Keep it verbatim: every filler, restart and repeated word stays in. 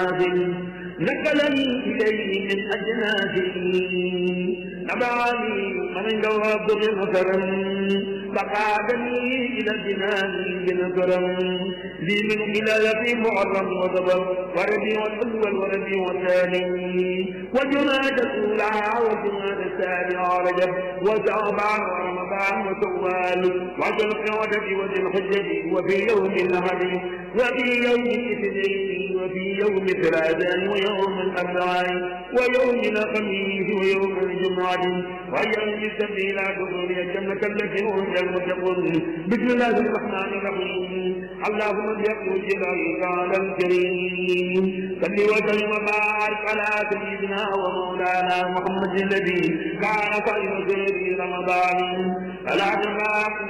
نقلني إليه من أجناسه نبعني من جواب بغفرا فقادني إلى الجنان بنظرا لي من خلالة محرم وصبر وربي والأول وربي والثاني وجماد الأولى وجماد الثاني ورجب وشعبان ورمضان وشوال وذو القعدة وذي الحجة وفي يوم الأحد وفي يوم الاثنين وفي يوم الثلاثاء ويوم الأربعاء ويوم الخميس ويوم الجمعة ويوم السبت إلى دخول الجنة التي أرجى المتقون بسم الله الرحمن الرحيم اللهم بيقول جلالك على الكريم صل وسلم وبارك على سيدنا ومولانا محمد الذي كان خير سيد رمضان فلا تبارك